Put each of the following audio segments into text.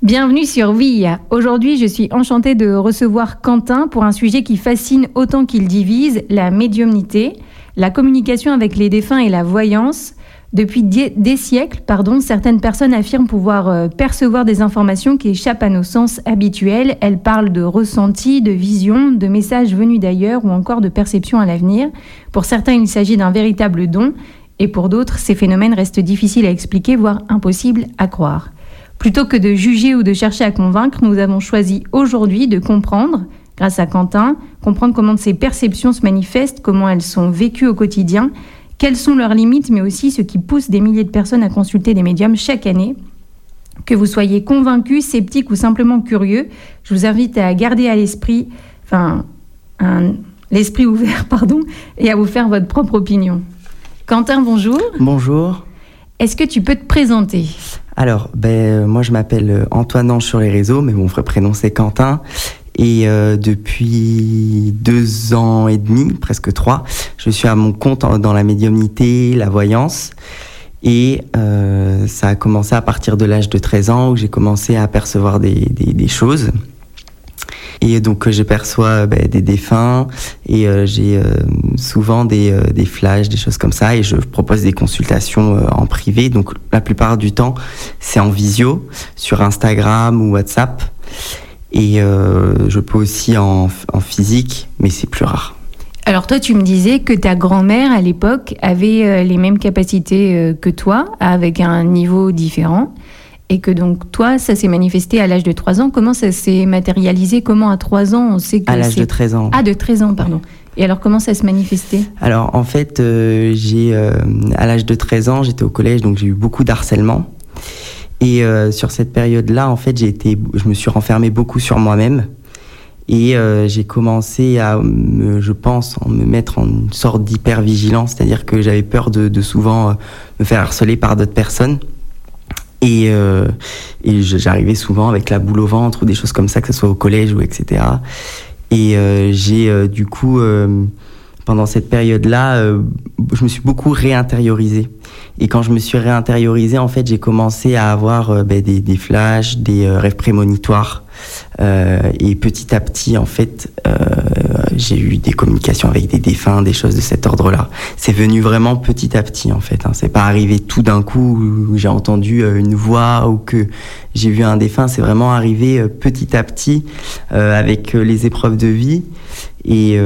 Bienvenue sur VIA. Aujourd'hui, je suis enchantée de recevoir Quentin pour un sujet qui fascine autant qu'il divise, la médiumnité, la communication avec les défunts et la voyance. Depuis des siècles, certaines personnes affirment pouvoir percevoir des informations qui échappent à nos sens habituels. Elles parlent de ressentis, de visions, de messages venus d'ailleurs ou encore de perceptions à l'avenir. Pour certains, il s'agit d'un véritable don et pour d'autres, ces phénomènes restent difficiles à expliquer, voire impossibles à croire. Plutôt que de juger ou de chercher à convaincre, nous avons choisi aujourd'hui de comprendre, grâce à Quentin, comprendre comment ces perceptions se manifestent, comment elles sont vécues au quotidien, quelles sont leurs limites, mais aussi ce qui pousse des milliers de personnes à consulter des médiums chaque année. Que vous soyez convaincus, sceptiques ou simplement curieux, je vous invite à garder à l'esprit, l'esprit ouvert, et à vous faire votre propre opinion. Quentin, bonjour. Bonjour. Est-ce que tu peux te présenter ? Alors, moi je m'appelle Antoine Ange sur les réseaux, mais mon vrai prénom c'est Quentin. Et depuis 2 ans et demi, presque 3, je suis à mon compte dans la médiumnité, la voyance. Et ça a commencé à partir de l'âge de 13 ans où j'ai commencé à percevoir des choses. Et donc je perçois des défunts et j'ai souvent des flashs, des choses comme ça, et je propose des consultations en privé. Donc la plupart du temps c'est en visio, sur Instagram ou WhatsApp, et je peux aussi en physique, mais c'est plus rare. Alors toi, tu me disais que ta grand-mère à l'époque avait les mêmes capacités que toi, avec un niveau différent. Et que donc, toi, ça s'est manifesté à l'âge de 3 ans. Comment ça s'est matérialisé ? Comment à 3 ans, on sait que à l'âge de 13 ans. Ah, de 13 ans, pardon. Et alors, comment ça se manifestait ? Alors, en fait, à l'âge de 13 ans, j'étais au collège, donc j'ai eu beaucoup d'harcèlement. Et sur cette période-là, en fait, je me suis renfermé beaucoup sur moi-même. Et j'ai commencé à, me mettre en une sorte d'hypervigilance. C'est-à-dire que j'avais peur de souvent me faire harceler par d'autres personnes. Et j'arrivais souvent avec la boule au ventre ou des choses comme ça, que ce soit au collège ou etc. Et j'ai du coup, pendant cette période-là, je me suis beaucoup réintériorisé. Et quand je me suis réintériorisé, en fait, j'ai commencé à avoir des flashs, des rêves prémonitoires. Et petit à petit, en fait, j'ai eu des communications avec des défunts, des choses de cet ordre-là. C'est venu vraiment petit à petit, en fait. C'est pas arrivé tout d'un coup où j'ai entendu une voix ou que j'ai vu un défunt. C'est vraiment arrivé petit à petit avec les épreuves de vie. Et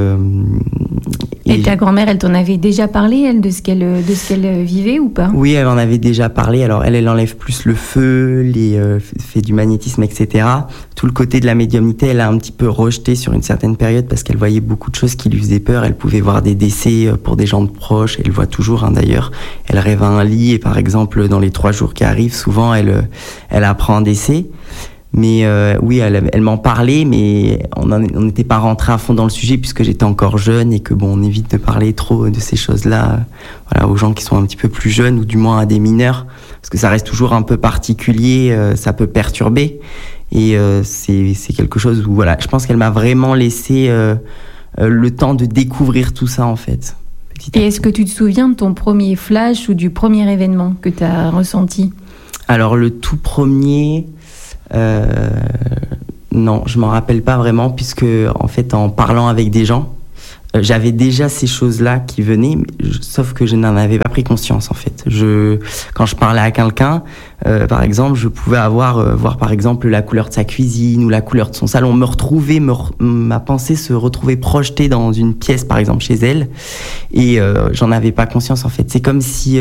ta grand-mère, elle t'en avait déjà parlé, elle, de ce qu'elle vivait ou pas ? Oui, elle en avait déjà parlé. Alors, elle enlève plus le feu, fait du magnétisme, etc. Tout le côté de la médiumnité, elle a un petit peu rejeté sur une certaine période parce qu'elle voyait beaucoup de choses qui lui faisaient peur. Elle pouvait voir des décès pour des gens proches. Elle le voit toujours, d'ailleurs. Elle rêve à un lit et, par exemple, dans les 3 jours qui arrivent, souvent, elle apprend un décès. Mais oui, elle m'en parlait, mais on n'était pas rentré à fond dans le sujet puisque j'étais encore jeune et que on évite de parler trop de ces choses-là, aux gens qui sont un petit peu plus jeunes ou du moins à des mineurs, parce que ça reste toujours un peu particulier, ça peut perturber, et c'est quelque chose où je pense qu'elle m'a vraiment laissé le temps de découvrir tout ça en fait. Et est-ce que tu te souviens de ton premier flash ou du premier événement que tu as ressenti ? Alors le tout premier... non, je m'en rappelle pas vraiment puisque en fait en parlant avec des gens, j'avais déjà ces choses-là qui venaient, sauf que je n'en avais pas pris conscience en fait. Quand je parlais à quelqu'un, par exemple, je pouvais voir par exemple la couleur de sa cuisine ou la couleur de son salon, ma pensée se retrouvait projetée dans une pièce par exemple chez elle, et j'en avais pas conscience en fait. C'est comme si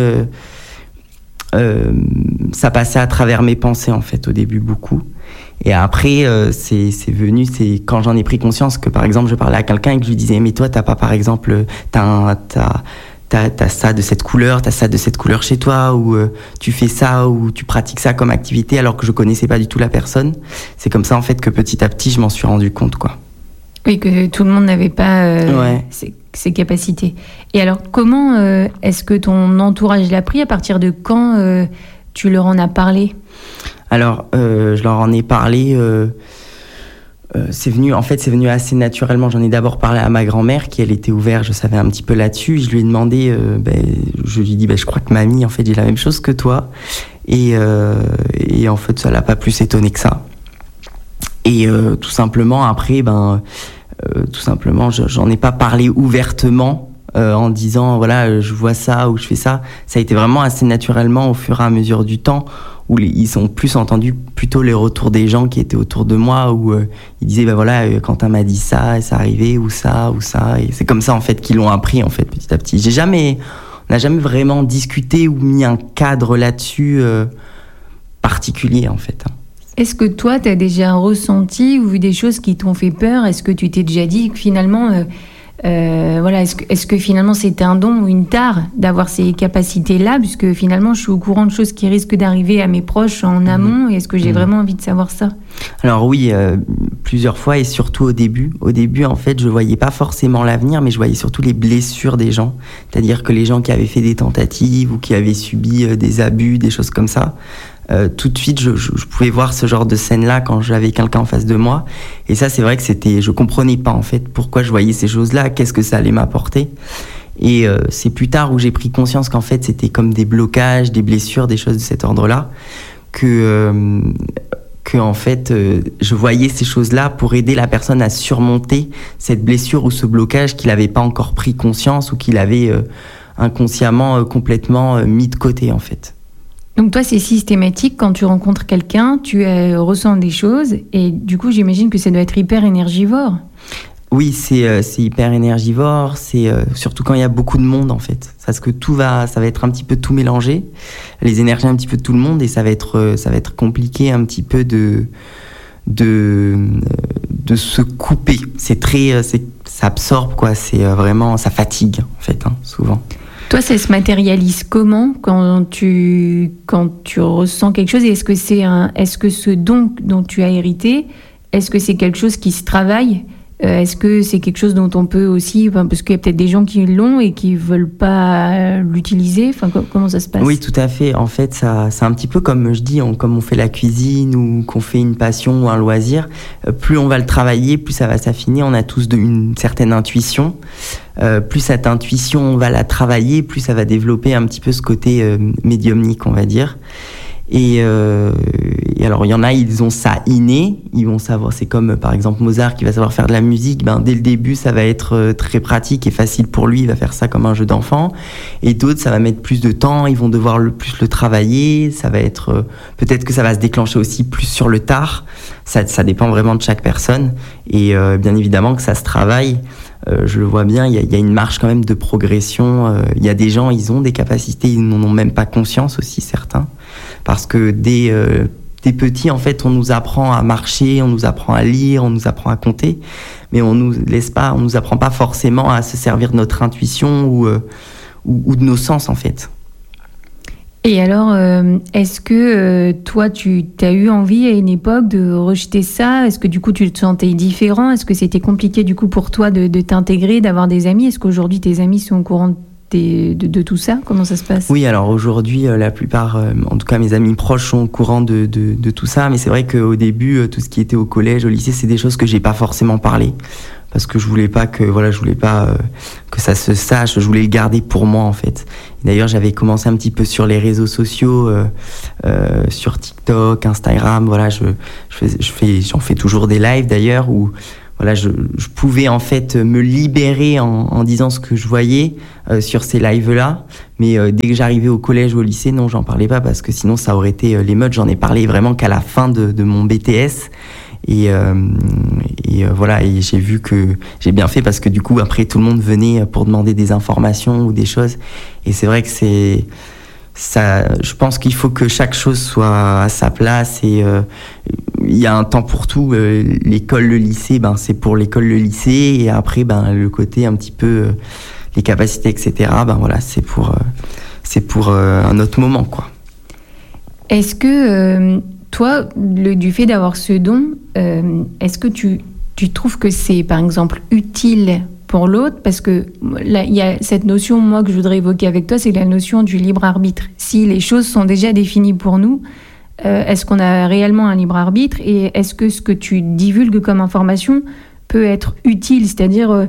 ça passait à travers mes pensées en fait au début beaucoup, et après c'est venu, c'est quand j'en ai pris conscience que par exemple je parlais à quelqu'un et que je lui disais mais toi t'as pas par exemple t'as ça de cette couleur, t'as ça de cette couleur chez toi, ou tu fais ça ou tu pratiques ça comme activité, alors que je connaissais pas du tout la personne. C'est comme ça en fait que petit à petit je m'en suis rendu compte quoi. Oui, que tout le monde n'avait pas ses capacités. Et alors, comment est-ce que ton entourage l'a pris ? À partir de quand tu leur en as parlé ? Alors, je leur en ai parlé... c'est venu assez naturellement. J'en ai d'abord parlé à ma grand-mère, qui elle était ouverte, je savais un petit peu là-dessus. Je lui ai demandé, je lui ai dit, je crois que mamie, en fait, j'ai la même chose que toi. Et Et en fait, ça l'a pas plus étonné que ça. Et tout simplement, après, tout simplement, j'en ai pas parlé ouvertement en disant, voilà, je vois ça ou je fais ça. Ça a été vraiment assez naturellement au fur et à mesure du temps, où ils ont plus entendu plutôt les retours des gens qui étaient autour de moi, où ils disaient, voilà, Quentin m'a dit ça, et ça arrivait, ou ça. Et c'est comme ça, en fait, qu'ils l'ont appris, en fait, petit à petit. On n'a jamais vraiment discuté ou mis un cadre là-dessus particulier, en fait. Est-ce que toi, tu as déjà ressenti ou vu des choses qui t'ont fait peur ? Est-ce que tu t'es déjà dit que finalement, voilà, est-ce que finalement c'était un don ou une tare d'avoir ces capacités-là ? Puisque finalement, je suis au courant de choses qui risquent d'arriver à mes proches en amont. Et est-ce que j'ai vraiment envie de savoir ça ? Alors oui, plusieurs fois et surtout au début. Au début, en fait, je voyais pas forcément l'avenir, mais je voyais surtout les blessures des gens. C'est-à-dire que les gens qui avaient fait des tentatives ou qui avaient subi des abus, des choses comme ça, tout de suite, je pouvais voir ce genre de scène-là quand j'avais quelqu'un en face de moi. Et ça, c'est vrai que je comprenais pas en fait pourquoi je voyais ces choses-là, qu'est-ce que ça allait m'apporter. Et c'est plus tard où j'ai pris conscience qu'en fait, c'était comme des blocages, des blessures, des choses de cet ordre-là, que en fait, je voyais ces choses-là pour aider la personne à surmonter cette blessure ou ce blocage qu'il n'avait pas encore pris conscience ou qu'il avait inconsciemment complètement mis de côté en fait. Donc toi, c'est systématique, quand tu rencontres quelqu'un, tu ressens des choses et du coup, j'imagine que ça doit être hyper énergivore. Oui, c'est hyper énergivore, c'est surtout quand il y a beaucoup de monde en fait. Parce que ça va être un petit peu tout mélangé, les énergies un petit peu de tout le monde et ça va être compliqué un petit peu de se couper. Ça absorbe quoi, c'est vraiment, ça fatigue en fait, souvent. Toi, ça se matérialise comment quand tu ressens quelque chose ? Et est-ce que ce don dont tu as hérité, est-ce que c'est quelque chose qui se travaille ? Est-ce que c'est quelque chose dont on peut aussi, parce qu'il y a peut-être des gens qui l'ont et qui veulent pas l'utiliser. Enfin, comment ça se passe ? Oui, tout à fait. En fait, c'est un petit peu comme je dis, comme on fait la cuisine ou qu'on fait une passion ou un loisir. Plus on va le travailler, plus ça va s'affiner. On a tous une certaine intuition. Plus cette intuition, on va la travailler, plus ça va développer un petit peu ce côté médiumnique, on va dire. Et alors, il y en a, ils ont ça inné, ils vont savoir, c'est comme par exemple Mozart qui va savoir faire de la musique, dès le début, ça va être très pratique et facile pour lui, il va faire ça comme un jeu d'enfant. Et d'autres, ça va mettre plus de temps, ils vont devoir plus le travailler, ça va être, peut-être que ça va se déclencher aussi plus sur le tard, ça dépend vraiment de chaque personne. Et bien évidemment que ça se travaille. Je le vois bien, il y a une marche quand même de progression. Il y a des gens, ils ont des capacités, ils n'en ont même pas conscience aussi, certains. Parce que dès petits, en fait, on nous apprend à marcher, on nous apprend à lire, on nous apprend à compter, mais on nous apprend pas forcément à se servir de notre intuition ou de nos sens, en fait. Et alors, est-ce que toi, tu as eu envie à une époque de rejeter ça ? Est-ce que du coup, tu te sentais différent ? Est-ce que c'était compliqué du coup pour toi de t'intégrer, d'avoir des amis ? Est-ce qu'aujourd'hui, tes amis sont au courant de tout ça ? Comment ça se passe ? Oui, alors aujourd'hui, la plupart, en tout cas mes amis proches sont au courant de tout ça, mais c'est vrai qu'au début, tout ce qui était au collège, au lycée, c'est des choses que j'ai pas forcément parlé. Parce que je voulais pas que ça se sache, je voulais le garder pour moi en fait. Et d'ailleurs, j'avais commencé un petit peu sur les réseaux sociaux, sur TikTok, Instagram, voilà, j'en fais toujours des lives d'ailleurs où voilà, je pouvais en fait me libérer en disant ce que je voyais sur ces lives-là. Mais dès que j'arrivais au collège ou au lycée, non, j'en parlais pas parce que sinon ça aurait été l'émeute. J'en ai parlé vraiment qu'à la fin de mon BTS. Et voilà, et j'ai vu que j'ai bien fait parce que du coup après tout le monde venait pour demander des informations ou des choses. Et c'est vrai que je pense qu'il faut que chaque chose soit à sa place et il y a un temps pour tout. L'école, le lycée, c'est pour l'école, le lycée, et après le côté un petit peu les capacités, etc. Voilà, c'est pour un autre moment, quoi. Est-ce que toi, du fait d'avoir ce don, est-ce que tu trouves que c'est par exemple utile pour l'autre ? Parce que là, il y a cette notion, moi, que je voudrais évoquer avec toi, c'est la notion du libre arbitre. Si les choses sont déjà définies pour nous, est-ce qu'on a réellement un libre arbitre ? Et est-ce que ce que tu divulgues comme information peut être utile ? C'est-à-dire,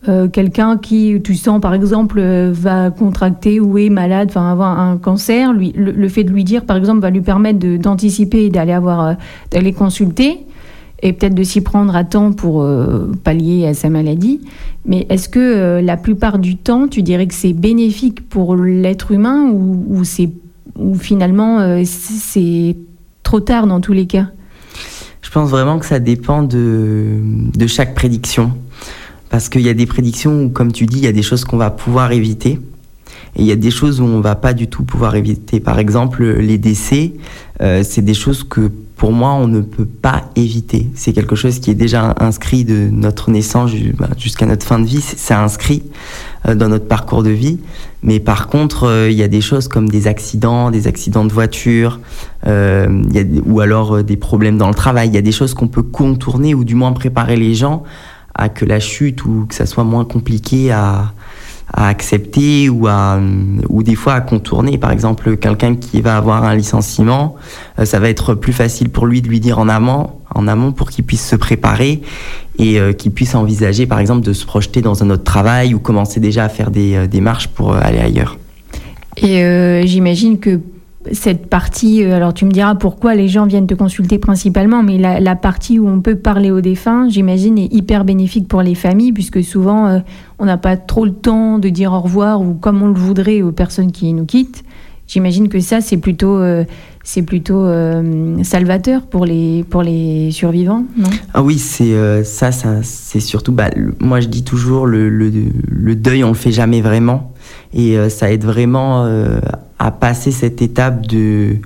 quelqu'un qui, tu sens par exemple, va contracter ou est malade, enfin avoir un cancer, le fait de lui dire par exemple va lui permettre d'anticiper et d'aller consulter et peut-être de s'y prendre à temps pour pallier à sa maladie. Mais est-ce que la plupart du temps, tu dirais que c'est bénéfique pour l'être humain ou finalement c'est trop tard dans tous les cas? Je pense vraiment que ça dépend de chaque prédiction. Parce qu'il y a des prédictions où, comme tu dis, il y a des choses qu'on va pouvoir éviter. Et il y a des choses où on ne va pas du tout pouvoir éviter. Par exemple, les décès, c'est des choses que, pour moi, on ne peut pas éviter. C'est quelque chose qui est déjà inscrit de notre naissance jusqu'à notre fin de vie. C'est inscrit dans notre parcours de vie. Mais par contre, il y a des choses comme des accidents de voiture, ou alors des problèmes dans le travail. Il y a des choses qu'on peut contourner ou du moins préparer les gens à que la chute ou que ça soit moins compliqué à accepter ou des fois à contourner. Par exemple, quelqu'un qui va avoir un licenciement, ça va être plus facile pour lui de lui dire en amont pour qu'il puisse se préparer et qu'il puisse envisager par exemple de se projeter dans un autre travail ou commencer déjà à faire des démarches pour aller ailleurs. Et j'imagine que cette partie, alors tu me diras pourquoi les gens viennent te consulter principalement, mais la partie où on peut parler aux défunts, j'imagine, est hyper bénéfique pour les familles, puisque souvent on n'a pas trop le temps de dire au revoir ou comme on le voudrait aux personnes qui nous quittent. J'imagine que ça, c'est plutôt salvateur pour les survivants, non ? Ah oui, c'est surtout, moi je dis toujours, le deuil, on le fait jamais vraiment. Et ça aide vraiment à passer cette étape de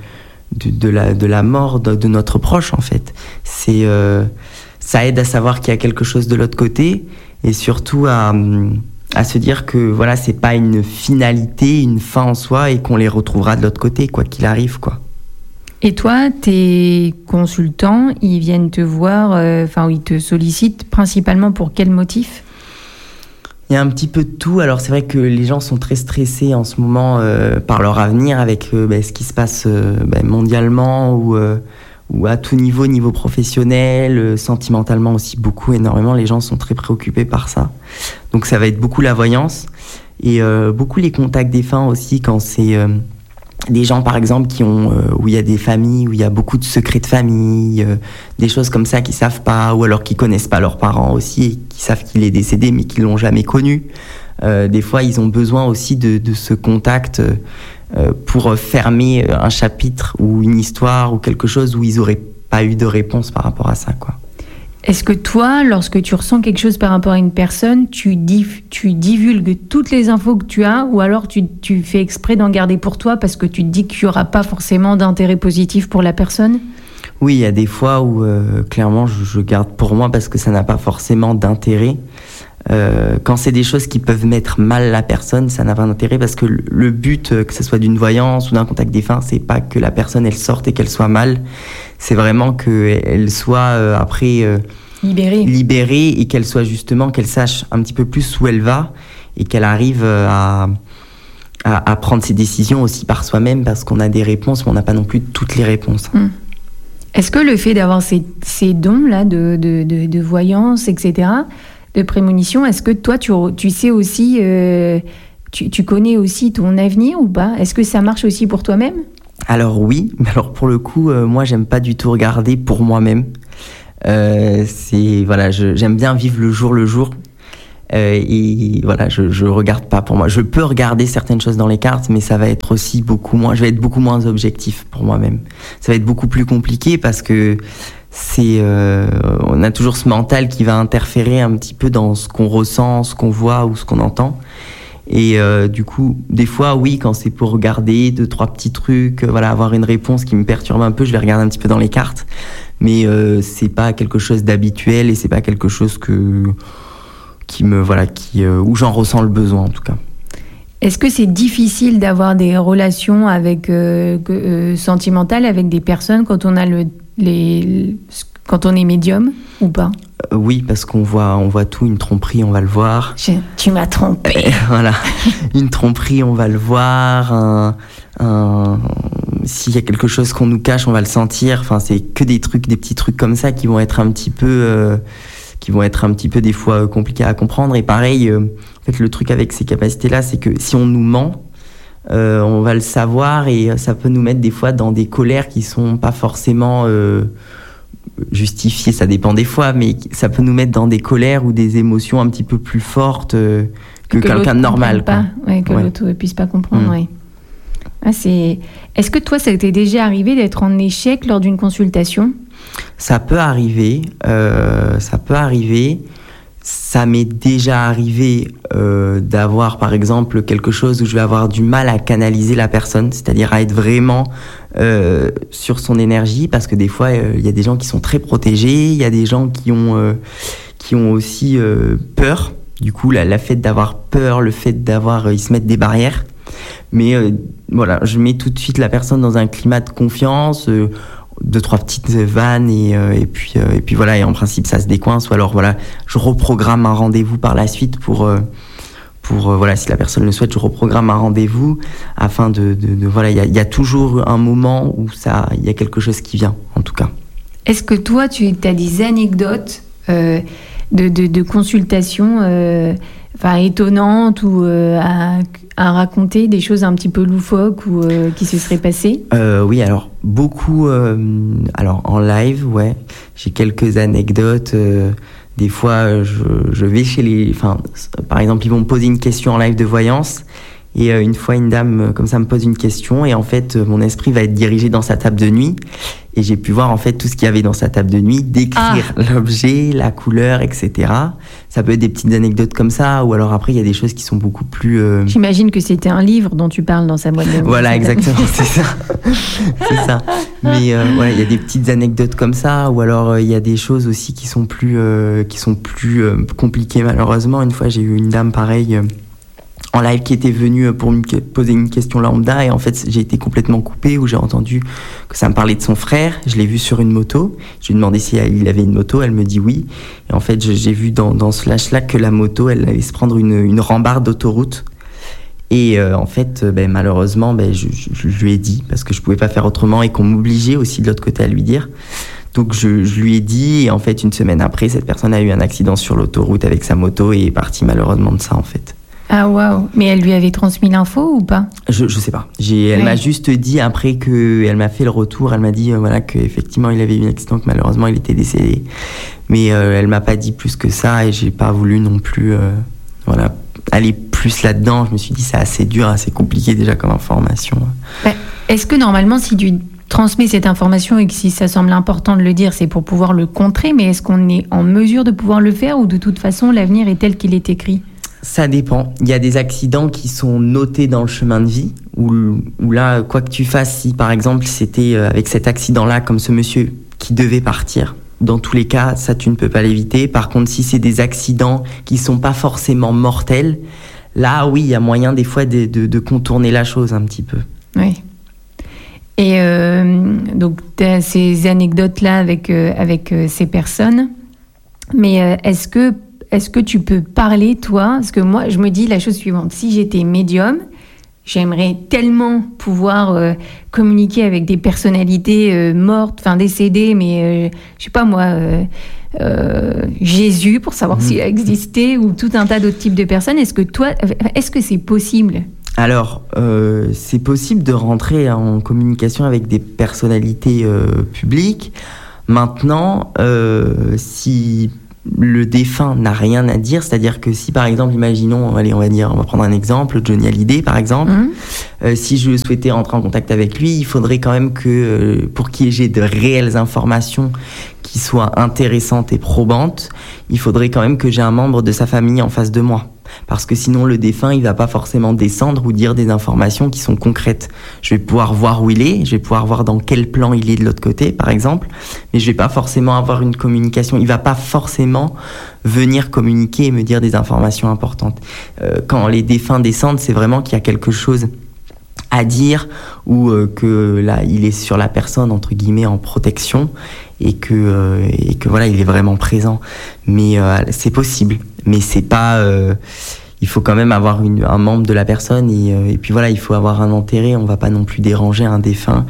la mort de notre proche, en fait. Ça aide à savoir qu'il y a quelque chose de l'autre côté et surtout à se dire que voilà, c'est pas une finalité, une fin en soi et qu'on les retrouvera de l'autre côté, quoi qu'il arrive, quoi. Et toi, tes consultants, ils viennent te voir, ils te sollicitent principalement pour quel motif ? Il y a un petit peu de tout. Alors c'est vrai que les gens sont très stressés en ce moment par leur avenir avec ce qui se passe mondialement ou à tout niveau professionnel, sentimentalement aussi énormément. Les gens sont très préoccupés par ça. Donc ça va être beaucoup la voyance et beaucoup les contacts défunts aussi quand c'est des gens par exemple où il y a des familles, où il y a beaucoup de secrets de famille, des choses comme ça qu'ils savent pas, ou alors qu'ils connaissent pas leurs parents aussi, et qui savent qu'il est décédé mais qu'ils l'ont jamais connu. Des fois ils ont besoin aussi de ce contact pour fermer un chapitre ou une histoire ou quelque chose où ils auraient pas eu de réponse par rapport à ça, quoi. Est-ce que toi, lorsque tu ressens quelque chose par rapport à une personne, tu divulgues toutes les infos que tu as ou alors tu fais exprès d'en garder pour toi parce que tu te dis qu'il n'y aura pas forcément d'intérêt positif pour la personne ? Oui, il y a des fois où clairement je garde pour moi parce que ça n'a pas forcément d'intérêt. Quand c'est des choses qui peuvent mettre mal la personne, ça n'a pas d'intérêt parce que le but, que ce soit d'une voyance ou d'un contact défunt, c'est pas que la personne elle sorte et qu'elle soit mal. C'est vraiment qu'elle soit après libérée et qu'elle sache un petit peu plus où elle va et qu'elle arrive à prendre ses décisions aussi par soi-même parce qu'on a des réponses mais on n'a pas non plus toutes les réponses. Est-ce que le fait d'avoir ces dons-là de voyance, etc., de prémonition, est-ce que toi tu sais aussi, tu connais aussi ton avenir ou pas ? Est-ce que ça marche aussi pour toi-même ? Alors oui, mais alors pour le coup, moi j'aime pas du tout regarder pour moi-même. J'aime bien vivre le jour. Et voilà, je regarde pas pour moi. Je peux regarder certaines choses dans les cartes, mais ça va être aussi je vais être beaucoup moins objectif pour moi-même. Ça va être beaucoup plus compliqué parce que on a toujours ce mental qui va interférer un petit peu dans ce qu'on ressent, ce qu'on voit ou ce qu'on entend. Et du coup, des fois, oui, quand c'est pour regarder 2-3 petits trucs, avoir une réponse qui me perturbe un peu, je vais regarder un petit peu dans les cartes. Mais c'est pas quelque chose d'habituel et c'est pas quelque chose où j'en ressens le besoin en tout cas. Est-ce que c'est difficile d'avoir des relations sentimentales avec des personnes quand on a quand on est médium ou pas ? Oui, parce qu'on voit tout, une tromperie, on va le voir. Tu m'as trompé. Voilà, une tromperie, on va le voir. S'il y a quelque chose qu'on nous cache, on va le sentir. Enfin, c'est que des petits trucs comme ça qui vont être un petit peu qui vont être un petit peu des fois compliquées à comprendre. Et pareil, en fait, le truc avec ces capacités-là, c'est que si on nous ment, on va le savoir et ça peut nous mettre des fois dans des colères qui sont pas forcément justifiées, ça dépend des fois, mais ça peut nous mettre dans des colères ou des émotions un petit peu plus fortes que quelqu'un de normal. Que l'autre ne puisse pas comprendre, ouais. Est-ce que toi, ça t'est déjà arrivé d'être en échec lors d'une consultation ? Ça peut arriver. Ça m'est déjà arrivé d'avoir, par exemple, quelque chose où je vais avoir du mal à canaliser la personne, c'est-à-dire à être vraiment sur son énergie, parce que des fois, il y a des gens qui sont très protégés, il y a des gens qui ont aussi peur. Du coup, le fait d'avoir peur, le fait d'avoir... ils se mettent des barrières. Mais voilà, je mets tout de suite la personne dans un climat de confiance, 2-3 petites vannes et puis voilà, et en principe ça se décoince, ou alors voilà, je reprogramme un rendez-vous par la suite pour voilà, si la personne le souhaite, je reprogramme un rendez-vous afin de voilà, il y a toujours un moment où il y a quelque chose qui vient, en tout cas. Est-ce que toi tu as des anecdotes de consultation étonnantes ou à raconter des choses un petit peu loufoques ou qui se seraient passées ? Oui, alors beaucoup. Alors en live, ouais, j'ai quelques anecdotes. Des fois, je vais chez par exemple, ils vont me poser une question en live de voyance. Et une fois, une dame comme ça me pose une question et en fait, mon esprit va être dirigé dans sa table de nuit et j'ai pu voir en fait tout ce qu'il y avait dans sa table de nuit, décrire l'objet, la couleur, etc. Ça peut être des petites anecdotes comme ça, ou alors après, il y a des choses qui sont beaucoup plus... J'imagine que c'était un livre dont tu parles dans sa boîte de nuit. Voilà, exactement, c'est ça. C'est ça. Mais ouais, il y a des petites anecdotes comme ça, ou alors il y a des choses aussi qui sont plus compliquées malheureusement. Une fois, j'ai eu une dame pareille... en live qui était venue pour me poser une question lambda et en fait j'ai été complètement coupé, où j'ai entendu que ça me parlait de son frère. Je l'ai vu sur une moto, je lui ai demandé si il avait une moto, elle me dit oui, et en fait j'ai vu dans ce flash là que la moto elle allait se prendre une rambarde d'autoroute et en fait malheureusement je lui ai dit, parce que je pouvais pas faire autrement et qu'on m'obligeait aussi de l'autre côté à lui dire. Donc je lui ai dit et en fait une semaine après cette personne a eu un accident sur l'autoroute avec sa moto et est partie malheureusement de ça en fait. Ah waouh! Mais elle lui avait transmis l'info ou pas? Je sais pas. Elle m'a juste dit après qu'elle m'a fait le retour, elle m'a dit voilà qu'effectivement il avait eu un accident, que malheureusement il était décédé. Mais elle m'a pas dit plus que ça et j'ai pas voulu non plus aller plus là-dedans. Je me suis dit c'est assez dur, assez compliqué déjà comme information. Est-ce que normalement si tu transmets cette information et que si ça semble important de le dire, c'est pour pouvoir le contrer, mais est-ce qu'on est en mesure de pouvoir le faire ou de toute façon l'avenir est tel qu'il est écrit? Ça dépend. Il y a des accidents qui sont notés dans le chemin de vie, où là, quoi que tu fasses, si par exemple c'était avec cet accident-là, comme ce monsieur qui devait partir, dans tous les cas, ça tu ne peux pas l'éviter. Par contre, si c'est des accidents qui sont pas forcément mortels, là oui, il y a moyen des fois de contourner la chose un petit peu. Oui. Et donc, tu as ces anecdotes-là avec ces personnes, mais est-ce que tu peux parler, toi? Parce que moi, je me dis la chose suivante. Si j'étais médium, j'aimerais tellement pouvoir communiquer avec des personnalités mortes, enfin décédées, mais je sais pas moi, Jésus, pour savoir s'il a existé, ou tout un tas d'autres types de personnes. Est-ce que c'est possible? Alors, c'est possible de rentrer en communication avec des personnalités publiques. Maintenant, si le défunt n'a rien à dire, c'est-à-dire que si par exemple, imaginons, allez, on va prendre un exemple, Johnny Hallyday par exemple, si je souhaitais rentrer en contact avec lui, il faudrait quand même que, pour qu'il y ait de réelles informations qui soient intéressantes et probantes, il faudrait quand même que j'ai un membre de sa famille en face de moi. Parce que sinon, le défunt, il va pas forcément descendre ou dire des informations qui sont concrètes. Je vais pouvoir voir où il est, je vais pouvoir voir dans quel plan il est de l'autre côté, par exemple, mais je vais pas forcément avoir une communication. Il va pas forcément venir communiquer et me dire des informations importantes. Quand les défunts descendent, c'est vraiment qu'il y a quelque chose à dire, ou que là, il est sur la personne, entre guillemets, en protection, et que voilà, il est vraiment présent. Mais c'est possible. Mais c'est pas, il faut quand même avoir un membre de la personne et puis voilà, il faut avoir un enterré. On va pas non plus déranger un défunt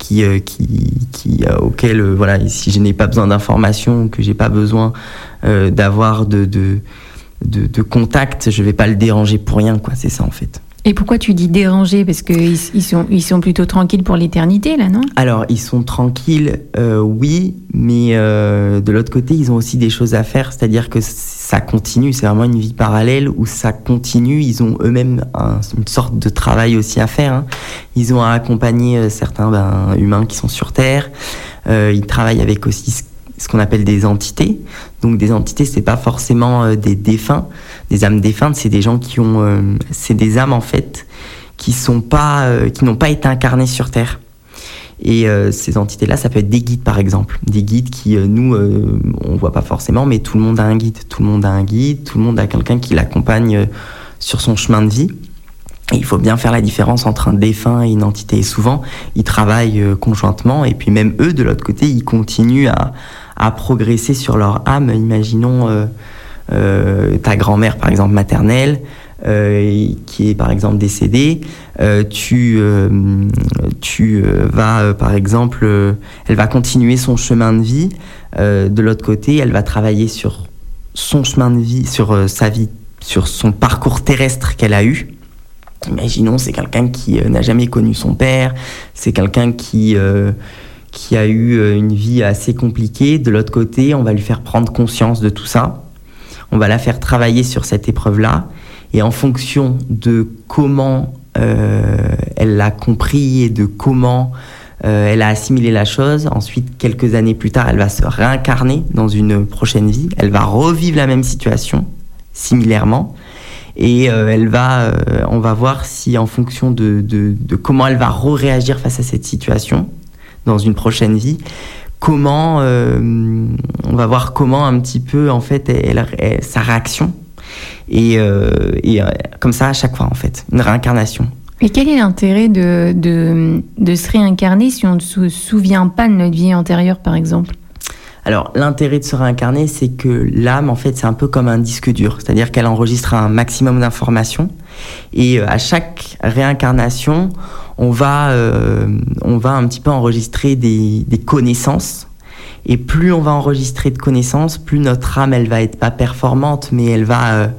auquel voilà, si je n'ai pas besoin d'informations, que j'ai pas besoin d'avoir de contact, je vais pas le déranger pour rien, quoi. C'est ça en fait. Et pourquoi tu dis déranger? Parce qu'ils sont plutôt tranquilles pour l'éternité, là, non? Alors, ils sont tranquilles, oui, mais de l'autre côté, ils ont aussi des choses à faire, c'est-à-dire que ça continue, c'est vraiment une vie parallèle où ça continue, ils ont eux-mêmes une sorte de travail aussi à faire, hein. Ils ont à accompagner certains humains qui sont sur Terre, ils travaillent avec aussi ce qu'on appelle des entités. Donc des entités, c'est pas forcément des défunts, des âmes défuntes, c'est des gens qui ont, c'est des âmes en fait qui n'ont pas été incarnées sur Terre. Et ces entités-là, ça peut être des guides par exemple, des guides qui nous on voit pas forcément, mais tout le monde a un guide, tout le monde a quelqu'un qui l'accompagne sur son chemin de vie. Et il faut bien faire la différence entre un défunt et une entité. Et souvent, ils travaillent conjointement, et puis même eux, de l'autre côté, ils continuent à progresser sur leur âme. Imaginons ta grand-mère, par exemple, maternelle, qui est, par exemple, décédée. Tu vas, par exemple, elle va continuer son chemin de vie. De l'autre côté, elle va travailler sur son chemin de vie, sur sa vie, sur son parcours terrestre qu'elle a eu. Imaginons, c'est quelqu'un qui n'a jamais connu son père, c'est quelqu'un qui a eu une vie assez compliquée. De l'autre côté, on va lui faire prendre conscience de tout ça. On va la faire travailler sur cette épreuve-là. Et en fonction de comment elle l'a compris et de comment elle a assimilé la chose, ensuite, quelques années plus tard, elle va se réincarner dans une prochaine vie. Elle va revivre la même situation, similairement. Et on va voir si en fonction de comment elle va réagir face à cette situation dans une prochaine vie, on va voir comment un petit peu en fait sa réaction et comme ça à chaque fois en fait une réincarnation. Et quel est l'intérêt de se réincarner si on ne se souvient pas de notre vie antérieure par exemple? Alors, l'intérêt de se réincarner, c'est que l'âme, en fait, c'est un peu comme un disque dur. C'est-à-dire qu'elle enregistre un maximum d'informations. Et à chaque réincarnation, on va un petit peu enregistrer des connaissances. Et plus on va enregistrer de connaissances, plus notre âme, elle va être pas performante, mais elle va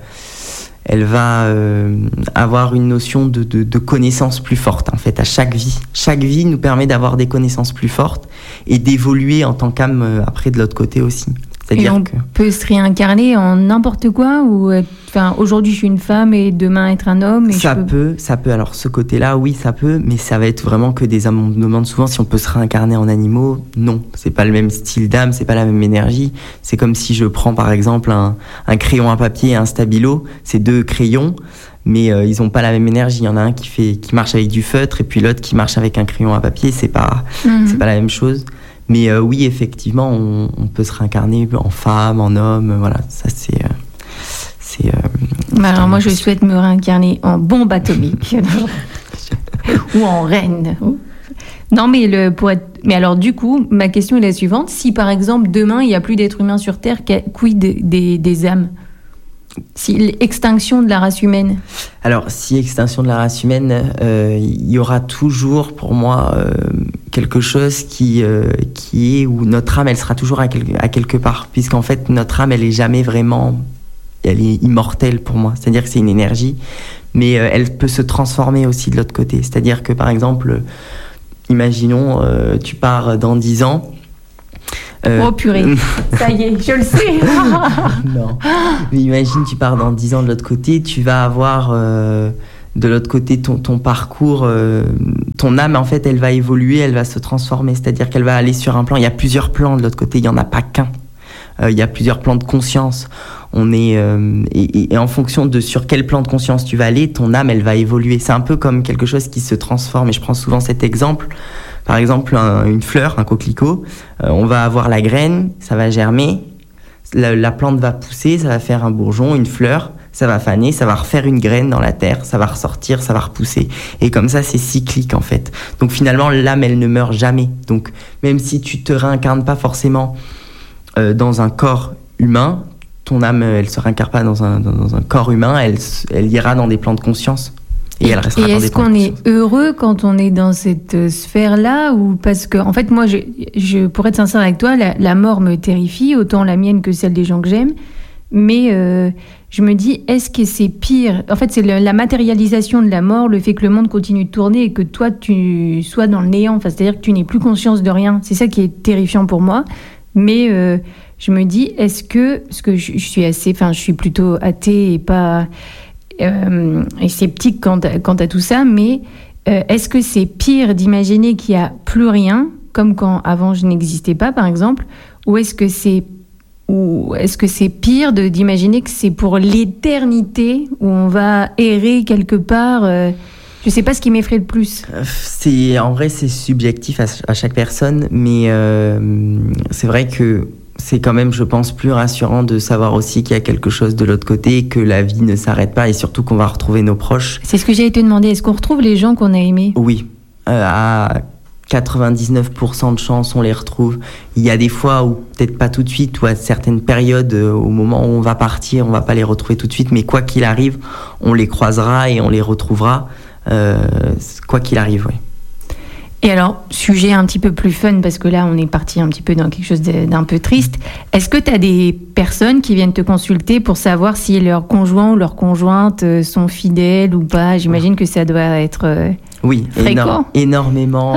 avoir une notion de connaissance plus forte, en fait, à chaque vie. Chaque vie nous permet d'avoir des connaissances plus fortes et d'évoluer en tant qu'âme après de l'autre côté aussi. C'est-à-dire et on peut se réincarner en n'importe quoi ou aujourd'hui je suis une femme et demain être un homme. Ça peut. Alors ce côté-là, oui, ça peut, mais ça va être vraiment que des âmes. On me demande souvent si on peut se réincarner en animaux. Non, c'est pas le même style d'âme, c'est pas la même énergie. C'est comme si je prends par exemple un crayon à papier et un stabilo. C'est deux crayons, mais ils ont pas la même énergie. Il y en a un qui marche avec du feutre et puis l'autre qui marche avec un crayon à papier. C'est pas la même chose. Mais oui, effectivement, on peut se réincarner en femme, en homme, voilà, ça c'est... alors moi, je souhaite me réincarner en bombe atomique ou en reine. Non, mais mais alors du coup, ma question est la suivante. Si par exemple, demain, il n'y a plus d'êtres humains sur Terre, quid des âmes? Si l'extinction de la race humaine. Alors, si extinction de la race humaine, il y aura toujours, pour moi, quelque chose qui est où notre âme, elle sera toujours à quelque part, puisqu'en fait, notre âme, elle est jamais vraiment, elle est immortelle pour moi. C'est-à-dire que c'est une énergie, mais elle peut se transformer aussi de l'autre côté. C'est-à-dire que, par exemple, imaginons, tu pars dans 10 ans. Oh purée, ça y est, je le sais. Non. Mais imagine, tu pars dans 10 ans de l'autre côté, tu vas avoir de l'autre côté ton parcours, ton âme en fait, elle va évoluer, elle va se transformer, c'est-à-dire qu'elle va aller sur un plan. Il y a plusieurs plans de l'autre côté, il n'y en a pas qu'un. Il y a plusieurs plans de conscience. Et en fonction de sur quel plan de conscience tu vas aller, ton âme, elle va évoluer. C'est un peu comme quelque chose qui se transforme. Et je prends souvent cet exemple. Par exemple, une fleur, un coquelicot, on va avoir la graine, ça va germer, la plante va pousser, ça va faire un bourgeon, une fleur, ça va faner, ça va refaire une graine dans la terre, ça va ressortir, ça va repousser. Et comme ça, c'est cyclique en fait. Donc finalement, l'âme, elle ne meurt jamais. Donc même si tu te réincarnes pas forcément dans un corps humain, ton âme, elle se réincarne pas dans un corps humain, elle ira dans des plans de conscience. Et elle restera dans des plans de conscience. Est-ce qu'on est heureux quand on est dans cette sphère-là, ou parce que, en fait, moi, pour être sincère avec toi, la mort me terrifie, autant la mienne que celle des gens que j'aime. Mais je me dis, est-ce que c'est pire? En fait, c'est la matérialisation de la mort, le fait que le monde continue de tourner et que toi, tu sois dans le néant. Enfin, c'est-à-dire que tu n'aies plus conscience de rien. C'est ça qui est terrifiant pour moi. Mais je me dis, est-ce que... Parce que je suis plutôt athée et pas... et sceptique quant à tout ça, mais est-ce que c'est pire d'imaginer qu'il n'y a plus rien, comme quand avant je n'existais pas, par exemple, ou est-ce que c'est pire d'imaginer que c'est pour l'éternité où on va errer quelque part je sais pas ce qui m'effraie le plus. En vrai, c'est subjectif à chaque personne, mais c'est vrai que c'est quand même, je pense, plus rassurant de savoir aussi qu'il y a quelque chose de l'autre côté, que la vie ne s'arrête pas et surtout qu'on va retrouver nos proches. C'est ce que j'allais te demander. Est-ce qu'on retrouve les gens qu'on a aimés ? Oui. À 99% de chance, on les retrouve. Il y a des fois où, peut-être pas tout de suite, ou à certaines périodes, au moment où on va partir, on va pas les retrouver tout de suite, mais quoi qu'il arrive, on les croisera et on les retrouvera, quoi qu'il arrive, oui. Et alors, sujet un petit peu plus fun, parce que là, on est parti un petit peu dans quelque chose d'un peu triste. Est-ce que tu as des personnes qui viennent te consulter pour savoir si leur conjoint ou leur conjointe sont fidèles ou pas ? J'imagine que ça doit être oui, fréquent. Énormément.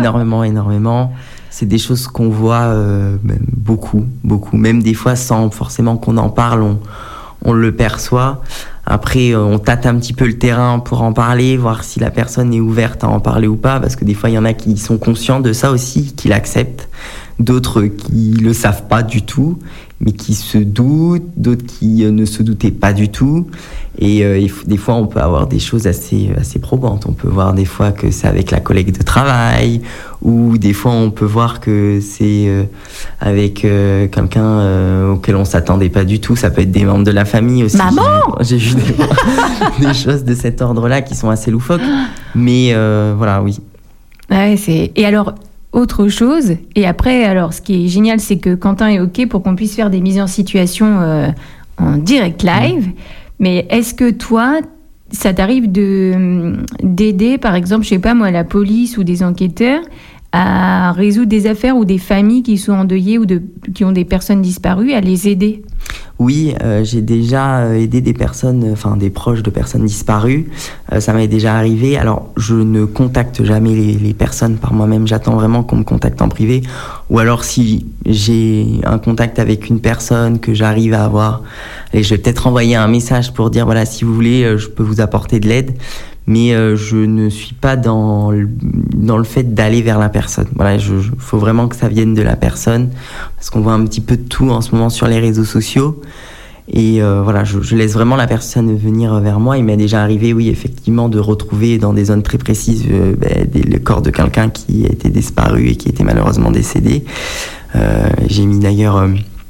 C'est des choses qu'on voit beaucoup. Même des fois, sans forcément qu'on en parle, on le perçoit. Après, on tâte un petit peu le terrain pour en parler, voir si la personne est ouverte à en parler ou pas, parce que des fois, il y en a qui sont conscients de ça aussi, qui l'acceptent, d'autres qui le savent pas du tout, mais qui se doutent, d'autres qui ne se doutaient pas du tout. Et des fois, on peut avoir des choses assez probantes. On peut voir des fois que c'est avec la collègue de travail, ou des fois, on peut voir que c'est avec quelqu'un auquel on s'attendait pas du tout. Ça peut être des membres de la famille aussi. Maman ! J'ai vu des choses de cet ordre-là qui sont assez loufoques. Mais voilà, oui. Ouais, et alors, autre chose, et après, alors, ce qui est génial, c'est que Quentin est OK pour qu'on puisse faire des mises en situation en direct live. Mais est-ce que toi, ça t'arrive d'aider, par exemple, je sais pas moi, la police ou des enquêteurs à résoudre des affaires ou des familles qui sont endeuillées ou qui ont des personnes disparues, à les aider ? Oui, j'ai déjà aidé des personnes, des proches de personnes disparues. Ça m'est déjà arrivé. Alors, je ne contacte jamais les personnes par moi-même. J'attends vraiment qu'on me contacte en privé. Ou alors, si j'ai un contact avec une personne que j'arrive à avoir, et je vais peut-être envoyer un message pour dire, voilà, si vous voulez, je peux vous apporter de l'aide. Mais je ne suis pas dans le fait d'aller vers la personne. Voilà, faut vraiment que ça vienne de la personne, parce qu'on voit un petit peu de tout en ce moment sur les réseaux sociaux. Et voilà, je laisse vraiment la personne venir vers moi. Il m'est déjà arrivé, oui, effectivement, de retrouver dans des zones très précises le corps de quelqu'un qui était disparu et qui était malheureusement décédé. J'ai mis d'ailleurs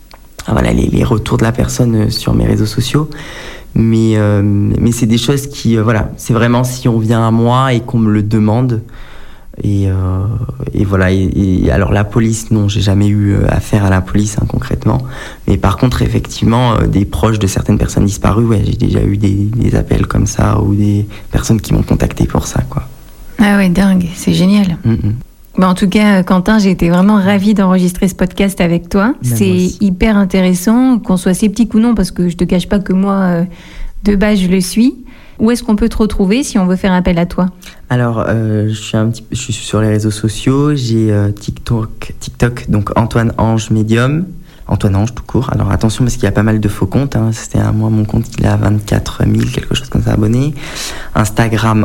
les retours de la personne sur mes réseaux sociaux. Mais c'est des choses qui, c'est vraiment si on vient à moi et qu'on me le demande. Et voilà. Et alors la police, non, j'ai jamais eu affaire à la police concrètement. Mais par contre, effectivement, des proches de certaines personnes disparues, ouais, j'ai déjà eu des appels comme ça ou des personnes qui m'ont contacté pour ça, quoi. Ah ouais, dingue, c'est génial. Bah en tout cas, Quentin, j'ai été vraiment ravie d'enregistrer ce podcast avec toi. C'est hyper intéressant, qu'on soit sceptique ou non, parce que je te cache pas que moi, de base, je le suis. Où est-ce qu'on peut te retrouver si on veut faire appel à toi ? Alors, je suis sur les réseaux sociaux. J'ai TikTok, donc Antoine Ange Médium. Antoine Ange tout court. Alors attention parce qu'il y a pas mal de faux comptes. C'était moi, mon compte, il est à 24 000, quelque chose comme ça, abonnés. Instagram,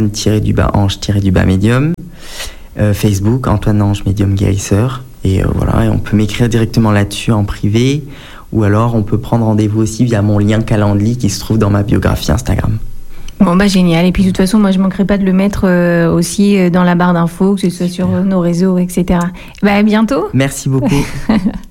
Antoine-Ange-Médium. Facebook, Antoine Ange Médium Guérisseur. Et voilà, et on peut m'écrire directement là-dessus en privé, ou alors on peut prendre rendez-vous aussi via mon lien Calendly qui se trouve dans ma biographie Instagram. Bon bah génial, et puis de toute façon moi je manquerai pas de le mettre aussi dans la barre d'infos, que ce soit sur nos réseaux, etc. Bah à bientôt. Merci beaucoup.